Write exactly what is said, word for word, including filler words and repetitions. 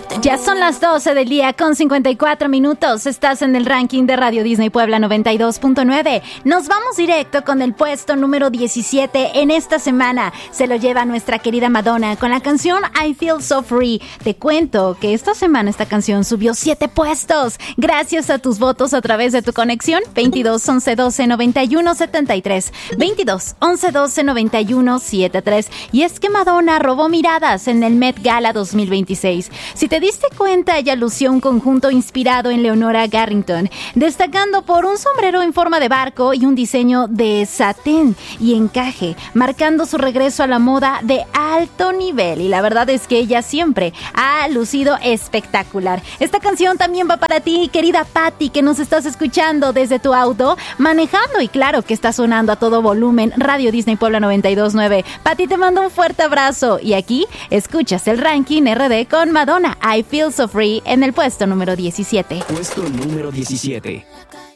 Ya son las doce del día con cincuenta y cuatro minutos. Estás en el ranking de Radio Disney Puebla noventa y dos punto nueve. Nos vamos directo con el puesto número diecisiete en esta semana. Se lo lleva nuestra querida Madonna con la canción I Feel So Free. Te cuento que esta semana esta canción subió siete puestos. Gracias a tus votos a través de tu conexión veintidós, once, doce, noventa y uno, setenta y tres. veintidós, once, doce, noventa y uno, setenta y tres. Y es que Madonna robó miradas en el Met Gala dos mil veintiséis. Si te diste cuenta, ella lució un conjunto inspirado en Leonora Carrington, destacando por un sombrero en forma de barco y un diseño de satén y encaje, marcando su regreso a la moda de alto nivel. Y la verdad es que ella siempre ha lucido espectacular. Esta canción también va para ti, querida Patti, que nos estás escuchando desde tu auto, manejando, y claro que está sonando a todo volumen Radio Disney Puebla noventa y dos punto nueve. Patti, te mando un fuerte abrazo. Y aquí escuchas el ranking R D con Madonna, I Feel So Free, en el puesto número diecisiete. Puesto número diecisiete.